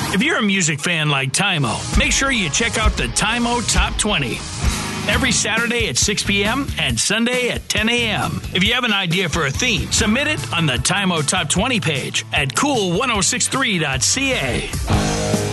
If you're a music fan like Tymo, make sure you check out the Tymo Top 20. Every Saturday at 6 p.m. and Sunday at 10 a.m. If you have an idea for a theme, submit it on the Tymo Top 20 page at cool1063.ca.